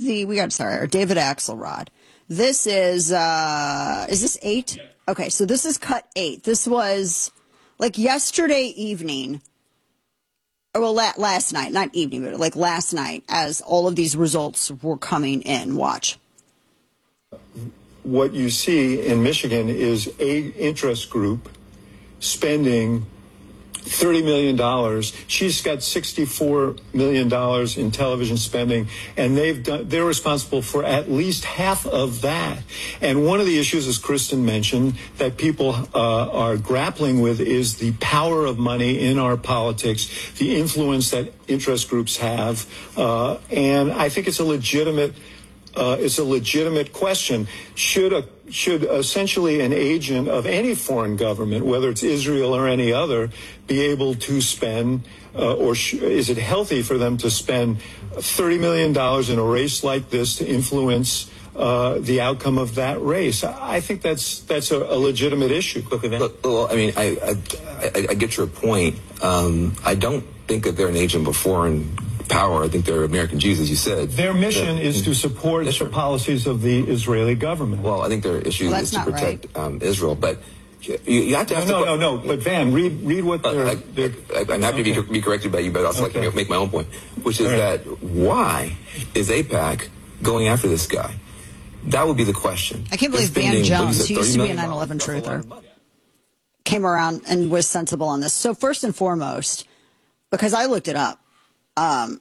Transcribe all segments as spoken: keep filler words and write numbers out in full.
the, we got, sorry, David Axelrod. This is, uh, is this eight? Okay, so this is cut eight. This was like yesterday evening, or well, la- last night, not evening, but like last night, as all of these results were coming in. Watch. What you see in Michigan is a interest group spending thirty million dollars. She's got sixty-four million dollars in television spending, and they've done, they're responsible for at least half of that. And one of the issues, as Kristen mentioned, that people uh, are grappling with is the power of money in our politics, the influence that interest groups have. Uh, and I think it's a legitimate Uh, it's a legitimate question. Should a, should essentially an agent of any foreign government, whether it's Israel or any other, be able to spend, uh, or sh- is it healthy for them to spend thirty million dollars in a race like this to influence uh, the outcome of that race? I think that's that's a, a legitimate issue. Look, well, I mean, I, I, I, I get your point. Um, I don't think that they're an agent of foreign power. I think they're American Jews, as you said. Their mission that, is to support the policies of the Israeli government. Well, I think their issue well, is to protect right. um, Israel. But you, you have to have no, to... No, no, no. But, Van, read read what uh, they're... I, they're I, I'm happy okay. to be, be corrected by you, but also okay. like to make my own point, which is right. that why is AIPAC going after this guy? That would be the question. I can't believe Van Jones, who used to be a nine eleven truther, came around and was sensible on this. So first and foremost, because I looked it up, um,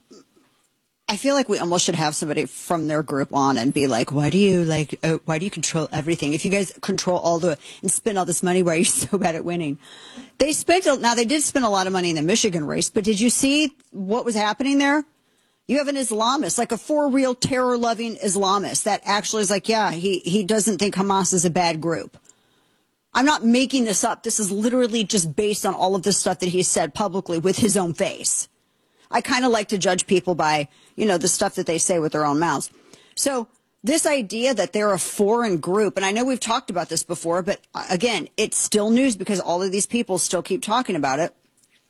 I feel like we almost should have somebody from their group on and be like, why do you like, uh, why do you control everything? If you guys control all the, and spend all this money, why are you so bad at winning? They spent, now they did spend a lot of money in the Michigan race, but did you see what was happening there? You have an Islamist, like a for-real terror-loving Islamist that actually is like, yeah, he, he doesn't think Hamas is a bad group. I'm not making this up. This is literally just based on all of the stuff that he said publicly with his own face. I kind of like to judge people by, you know, the stuff that they say with their own mouths. So this idea that they're a foreign group, and I know we've talked about this before, but again, it's still news because all of these people still keep talking about it.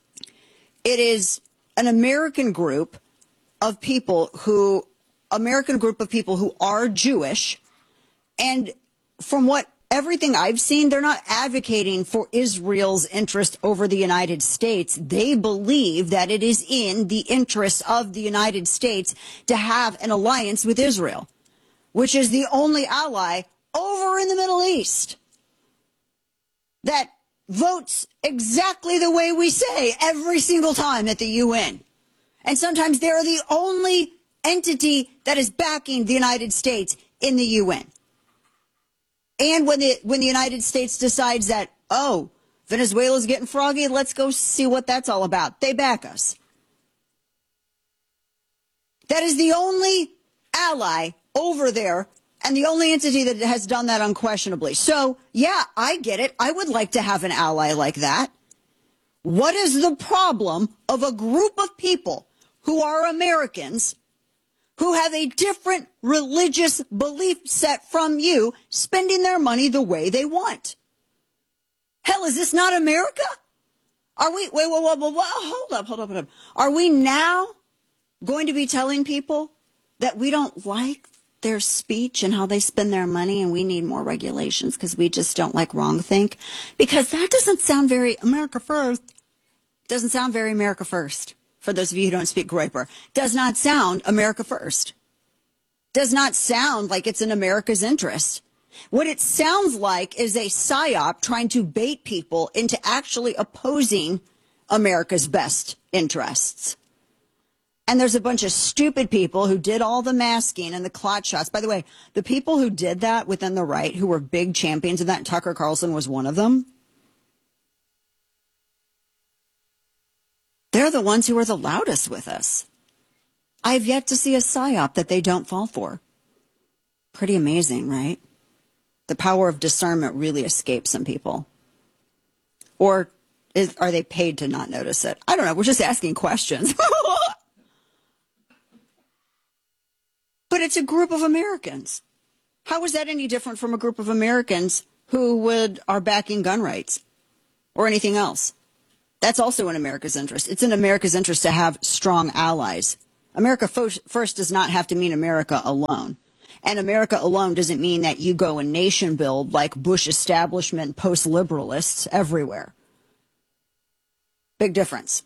It is an American group of people who, American group of people who are Jewish. And from what everything I've seen, they're not advocating for Israel's interest over the United States. They believe that it is in the interest of the United States to have an alliance with Israel, which is the only ally over in the Middle East that votes exactly the way we say every single time at the U N. And sometimes they're the only entity that is backing the United States in the U N. And when the when the United States decides that, oh, Venezuela's getting froggy, let's go see what that's all about, they back us. That is the only ally over there and the only entity that has done that unquestionably. So, yeah, I get it. I would like to have an ally like that. What is the problem of a group of people who are Americans who have a different religious belief set from you, spending their money the way they want? Hell, is this not America? Are we, wait, wait, wait, wait, wait, hold up, hold up, hold up. Are we now going to be telling people that we don't like their speech and how they spend their money and we need more regulations because we just don't like wrongthink? Because that doesn't sound very America first. Doesn't sound very America first. For those of you who don't speak Groyper, does not sound America first. Does not sound like it's in America's interest. What it sounds like is a psyop trying to bait people into actually opposing America's best interests. And there's a bunch of stupid people who did all the masking and the clot shots. By the way, the people who did that within the right, who were big champions of that, Tucker Carlson was one of them. They're the ones who are the loudest with us. I've yet to see a psyop that they don't fall for. Pretty amazing, right? The power of discernment really escapes some people. Or is, are they paid to not notice it? I don't know. We're just asking questions. But it's a group of Americans. How is that any different from a group of Americans who would are backing gun rights or anything else? That's also in America's interest. It's in America's interest to have strong allies. America first does not have to mean America alone. And America alone doesn't mean that you go and nation build like Bush establishment post-liberalists everywhere. Big difference.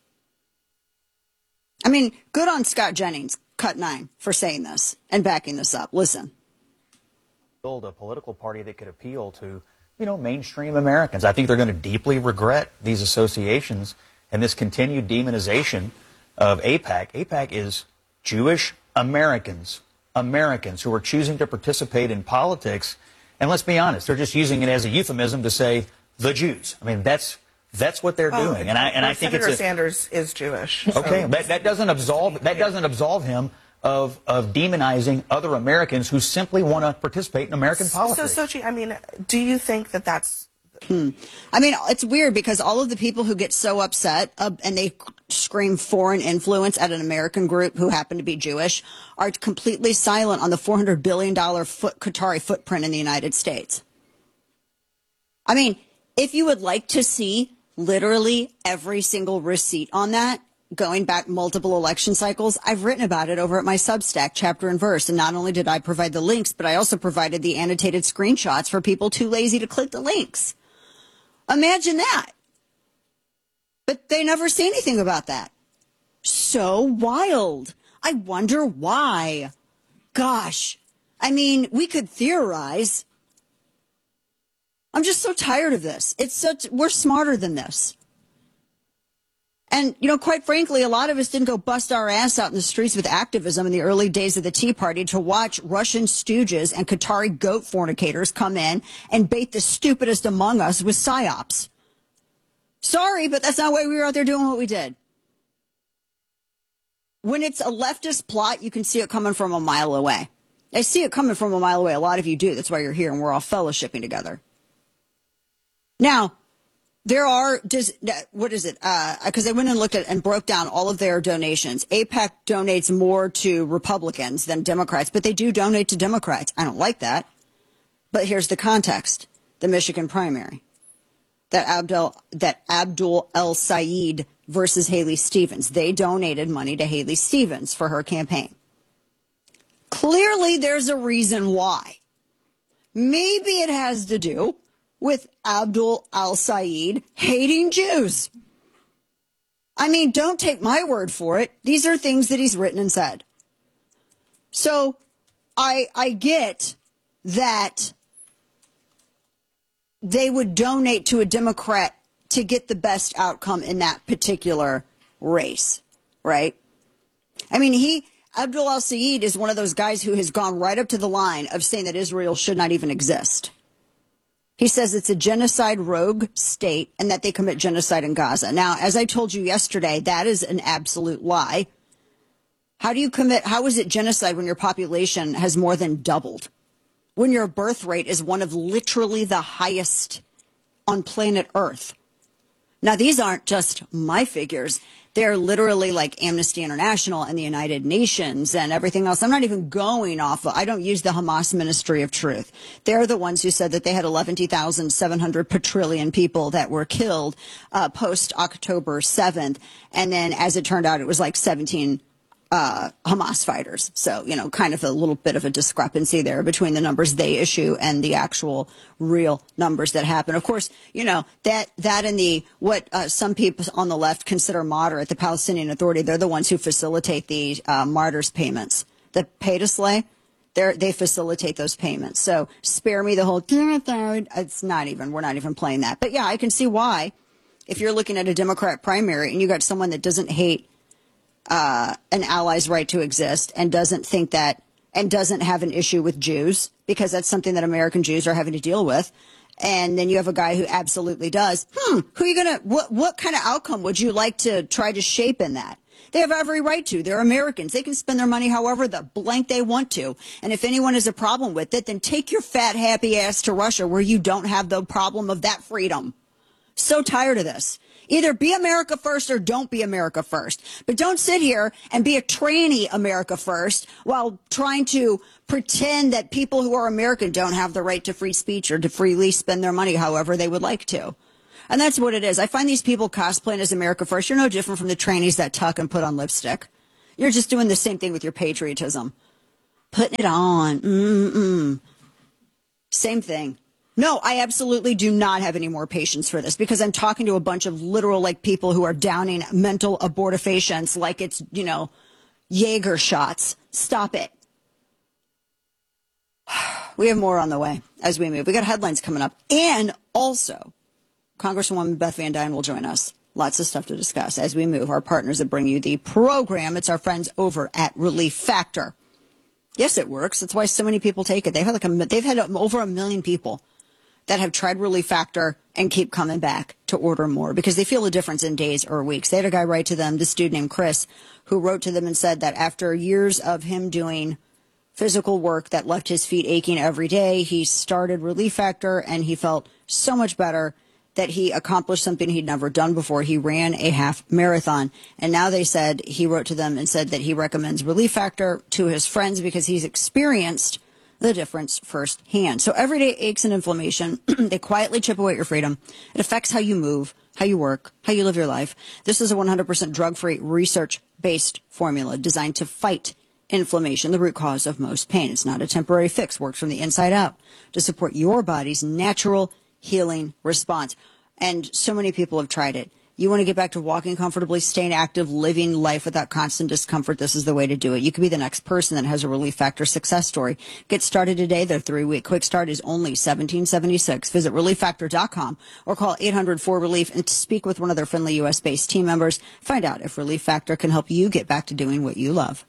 I mean, good on Scott Jennings, cut nine, for saying this and backing this up. Listen. Build a political party that could appeal to, you know, mainstream Americans. I think they're going to deeply regret these associations and this continued demonization of AIPAC. AIPAC is Jewish Americans, Americans who are choosing to participate in politics. And let's be honest, they're just using it as a euphemism to say the Jews. I mean, that's that's what they're oh, doing. And I and I think Senator it's a, Sanders is Jewish. Okay, so. that, that doesn't absolve that doesn't absolve him of of demonizing other Americans who simply want to participate in American politics. So, Sochi, I mean, do you think that that's Hmm. I mean, it's weird because all of the people who get so upset uh, and they scream foreign influence at an American group who happen to be Jewish are completely silent on the four hundred billion dollars foot Qatari footprint in the United States. I mean, if you would like to see literally every single receipt on that, going back multiple election cycles, I've written about it over at my Substack, chapter and verse. And not only did I provide the links, but I also provided the annotated screenshots for people too lazy to click the links. Imagine that. But they never say anything about that. So wild. I wonder why. Gosh. I mean, we could theorize. I'm just so tired of this. It's such, we're smarter than this. And, you know, quite frankly, a lot of us didn't go bust our ass out in the streets with activism in the early days of the Tea Party to watch Russian stooges and Qatari goat fornicators come in and bait the stupidest among us with psyops. Sorry, but that's not why we were out there doing what we did. When it's a leftist plot, you can see it coming from a mile away. I see it coming from a mile away. A lot of you do. That's why you're here and we're all fellowshipping together. Now, there are, does, what is it? Because uh, I went and looked at and broke down all of their donations. AIPAC donates more to Republicans than Democrats, but they do donate to Democrats. I don't like that. But here's the context. The Michigan primary. That Abdul, that Abdul El-Sayed versus Haley Stevens. They donated money to Haley Stevens for her campaign. Clearly, there's a reason why. Maybe it has to do with Abdul El-Sayed hating Jews. I mean, don't take my word for it. These are things that he's written and said. So I I get that they would donate to a Democrat to get the best outcome in that particular race, right? I mean, he, Abdul El-Sayed is one of those guys who has gone right up to the line of saying that Israel should not even exist. He says it's a genocide rogue state and that they commit genocide in Gaza. Now, as I told you yesterday, that is an absolute lie. How do you commit, how is it genocide when your population has more than doubled? When your birth rate is one of literally the highest on planet Earth? Now, these aren't just my figures. They're literally like Amnesty International and the United Nations and everything else. I'm not even going off of, I don't use the Hamas Ministry of Truth. They're the ones who said that they had eleven thousand seven hundred quadrillion people that were killed uh, post October seventh. And then as it turned out, it was like seventeen uh, Hamas fighters. So, you know, kind of a little bit of a discrepancy there between the numbers they issue and the actual real numbers that happen. Of course, you know, that that and the what uh, some people on the left consider moderate, the Palestinian Authority, they're the ones who facilitate the uh, martyrs payments. The pay to slay, they they facilitate those payments. So spare me the whole, it's not even, we're not even playing that. But yeah, I can see why, if you're looking at a Democrat primary and you got someone that doesn't hate Uh, an ally's right to exist and doesn't think that and doesn't have an issue with Jews, because that's something that American Jews are having to deal with. And then you have a guy who absolutely does. Hmm, who are you going to, what, what kind of outcome would you like to try to shape in that? They have every right to. They're Americans. They can spend their money however the blank they want to. And if anyone has a problem with it, then take your fat, happy ass to Russia where you don't have the problem of that freedom. So tired of this. Either be America first or don't be America first. But don't sit here and be a tranny America first while trying to pretend that people who are American don't have the right to free speech or to freely spend their money however they would like to. And that's what it is. I find these people cosplaying as America first. You're no different from the trannies that tuck and put on lipstick. You're just doing the same thing with your patriotism. Putting it on. Mm-mm. Same thing. No, I absolutely do not have any more patience for this because I'm talking to a bunch of literal like people who are downing mental abortifacients like it's, you know, Jaeger shots. Stop it. We have more on the way as we move. We got headlines coming up. And also, Congresswoman Beth Van Duyne will join us. Lots of stuff to discuss as we move. Our partners that bring you the program. It's our friends over at Relief Factor. Yes, it works. That's why so many people take it. They've had like a, they've had over a million people that have tried Relief Factor and keep coming back to order more because they feel a difference in days or weeks. They had a guy write to them, this dude named Chris, who wrote to them and said that after years of him doing physical work that left his feet aching every day, he started Relief Factor and he felt so much better that he accomplished something he'd never done before. He ran a half marathon. And now they said, he wrote to them and said that he recommends Relief Factor to his friends because he's experienced the difference firsthand. So everyday aches and inflammation, they quietly chip away at your freedom. It affects how you move, how you work, how you live your life. This is a one hundred percent drug-free, research-based formula designed to fight inflammation, the root cause of most pain. It's not a temporary fix, works from the inside out to support your body's natural healing response. And so many people have tried it. You want to get back to walking comfortably, staying active, living life without constant discomfort. This is the way to do it. You could be the next person that has a Relief Factor success story. Get started today. Their three-week quick start is only seventeen seventy-six. Visit relief factor dot com or call eight hundred four relief and speak with one of their friendly U S-based team members. Find out if Relief Factor can help you get back to doing what you love.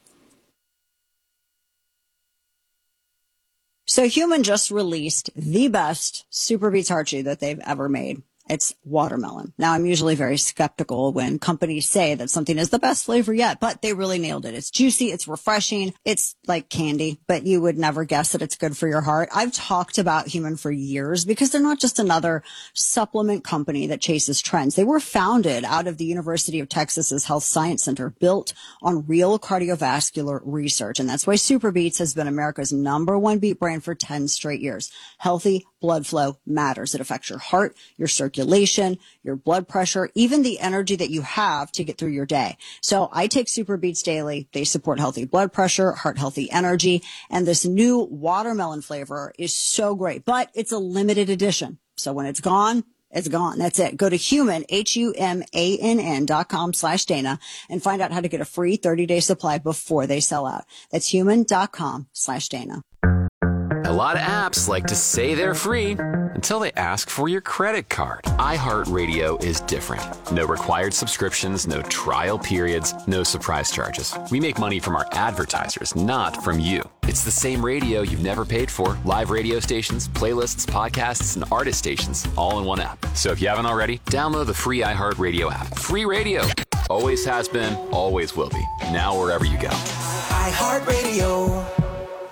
So Human just released the best Super Beets Heart Chew that they've ever made. It's watermelon. Now, I'm usually very skeptical when companies say that something is the best flavor yet, but they really nailed it. It's juicy. It's refreshing. It's like candy, but you would never guess that it's good for your heart. I've talked about Human for years because they're not just another supplement company that chases trends. They were founded out of the University of Texas's Health Science Center, built on real cardiovascular research. And that's why Super Beets has been America's number one beet brand for ten straight years. Healthy blood flow matters. It affects your heart, your circulation, your blood pressure, even the energy that you have to get through your day. So I take Super Beets daily. They support healthy blood pressure, heart healthy energy, and this new watermelon flavor is so great, but it's a limited edition. So when it's gone, it's gone. That's it. Go to human, H U M A N N dot com slash Dana and find out how to get a free thirty day supply before they sell out. That's human dot com slash Dana. A lot of apps like to say they're free until they ask for your credit card. iHeartRadio is different. No required subscriptions, no trial periods, no surprise charges. We make money from our advertisers, not from you. It's the same radio you've never paid for. Live radio stations, playlists, podcasts, and artist stations, all in one app. So if you haven't already, download the free iHeartRadio app. Free radio. Always has been, always will be. Now wherever you go. iHeartRadio.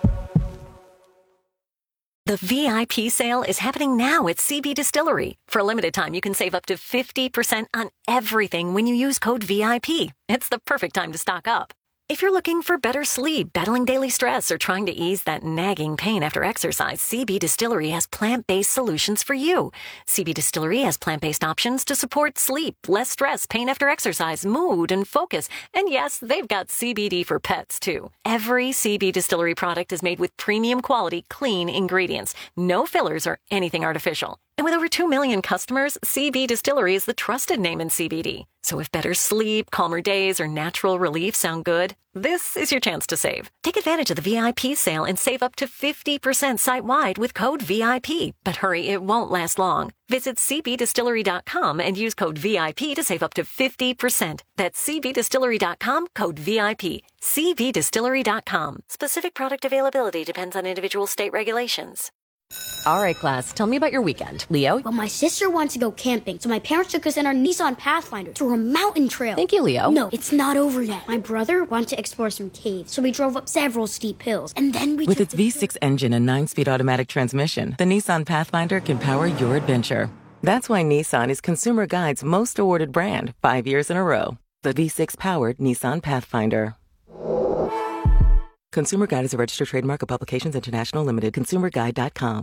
The V I P sale is happening now at C B Distillery. For a limited time, you can save up to fifty percent on everything when you use code V I P. It's the perfect time to stock up. If you're looking for better sleep, battling daily stress, or trying to ease that nagging pain after exercise, C B Distillery has plant-based solutions for you. C B Distillery has plant-based options to support sleep, less stress, pain after exercise, mood, and focus. And yes, they've got C B D for pets, too. Every C B Distillery product is made with premium quality, clean ingredients. No fillers or anything artificial. And with over two million customers, C B Distillery is the trusted name in C B D. So if better sleep, calmer days, or natural relief sound good, this is your chance to save. Take advantage of the V I P sale and save up to fifty percent site-wide with code V I P. But hurry, it won't last long. Visit C B distillery dot com and use code V I P to save up to fifty percent. That's C B distillery dot com, code V I P. C B distillery dot com. Specific product availability depends on individual state regulations. All right, class, tell me about your weekend. Leo? Well, my sister wants to go camping, so my parents took us in our Nissan Pathfinder through a mountain trail. Thank you, Leo. No, it's not over yet. My brother wanted to explore some caves, so we drove up several steep hills, and then we With its V six engine and nine-speed automatic transmission, the Nissan Pathfinder can power your adventure. That's why Nissan is Consumer Guide's most awarded brand, five years in a row. The V six-powered Nissan Pathfinder. Consumer Guide is a registered trademark of Publications International Limited. consumer guide dot com.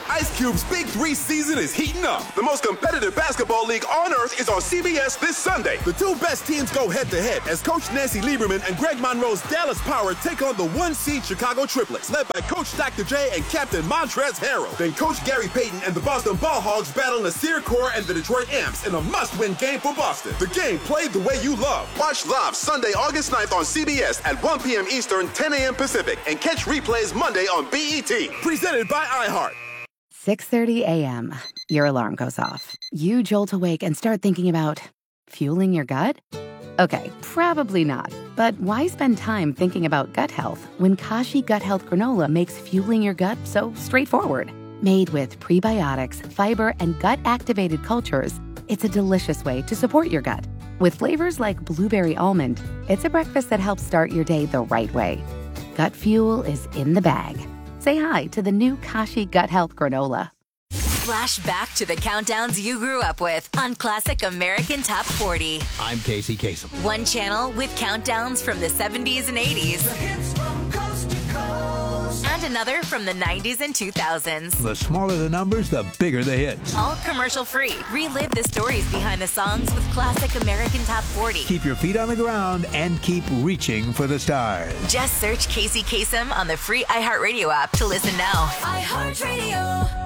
Ice Cube's Big Three season is heating up. The most competitive basketball league on earth is on C B S this Sunday. The two best teams go head-to-head as Coach Nancy Lieberman and Greg Monroe's Dallas Power take on the one-seed Chicago Triplets, led by Coach Doctor J and Captain Montrezl Harrell. Then Coach Gary Payton and the Boston Ball Hogs battle Nasir Kaur and the Detroit Amps in a must-win game for Boston. The game played the way you love. Watch live Sunday, August ninth on C B S at one p.m. Eastern, ten a.m. Pacific, and catch replays Monday on B E T. Presented by iHeart. six thirty a.m. Your alarm goes off. You jolt awake and start thinking about fueling your gut? Okay, probably not. But why spend time thinking about gut health when Kashi Gut Health Granola makes fueling your gut so straightforward? Made with prebiotics, fiber, and gut-activated cultures, it's a delicious way to support your gut. With flavors like blueberry almond, it's a breakfast that helps start your day the right way. Gut fuel is in the bag. Say hi to the new Kashi Gut Health Granola. Flash back to the countdowns you grew up with on Classic American Top forty. I'm Casey Kasem. One channel with countdowns from the seventies and eighties. The hits from coast to coast. And another from the nineties and two thousands. The smaller the numbers, the bigger the hits. All commercial free. Relive the stories behind the songs with Classic American Top forty. Keep your feet on the ground and keep reaching for the stars. Just search Casey Kasem on the free iHeartRadio app to listen now. iHeartRadio.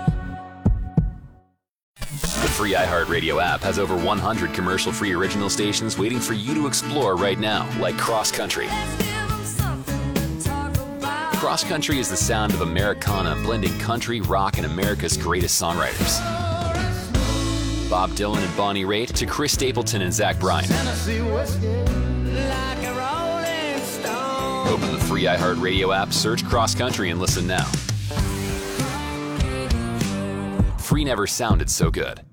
The free iHeartRadio app has over one hundred commercial-free original stations waiting for you to explore right now, like Cross Country. Cross Country is the sound of Americana blending country, rock, and America's greatest songwriters. Bob Dylan and Bonnie Raitt to Chris Stapleton and Zach Bryan. Open the free iHeartRadio app, search Cross Country, and listen now. Free never sounded so good.